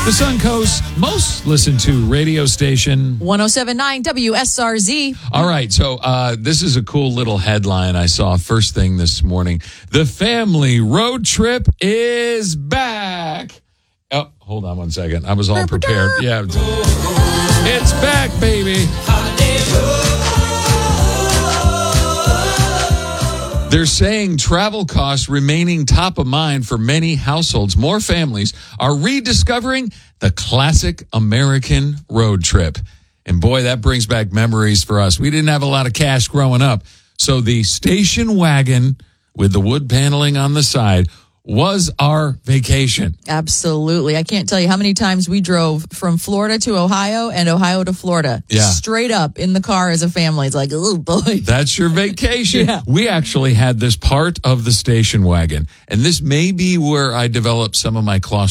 The Suncoast's most listened to radio station. 107.9 WSRZ. All right, so this is a cool little headline I saw first thing this morning. The family road trip is back. Oh, hold on one second. I was all prepared. Yeah. It's back, baby. They're saying travel costs remaining top of mind for many households. More families are rediscovering the classic American road trip. And boy, that brings back memories for us. We didn't have a lot of cash growing up. So the station wagon with the wood paneling on the side was our vacation. Absolutely. I can't tell you how many times we drove from Florida to Ohio and Ohio to Florida. Yeah. Straight up in the car as a family. It's like, oh boy. That's your vacation. Yeah. We actually had this part of the station wagon. And this may be where I developed some of my claustrophobia.